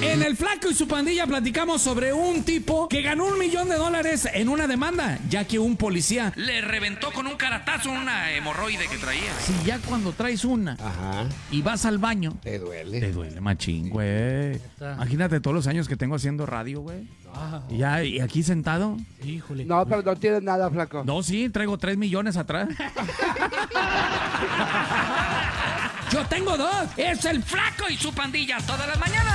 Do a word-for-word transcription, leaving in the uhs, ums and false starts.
En el Flaco y su pandilla platicamos sobre un tipo que ganó un millón de dólares en una demanda, ya que un policía le reventó con un caratazo una hemorroide que traía. Si ya cuando traes una Ajá. y vas al baño, Te duele. te duele machín, güey. Imagínate todos los años que tengo haciendo radio, güey. Y ya, y aquí sentado. Híjole. No, pero no tienes nada, flaco. No, sí, traigo tres millones atrás. Yo tengo dos. Es el Flaco y su pandilla todas las mañanas.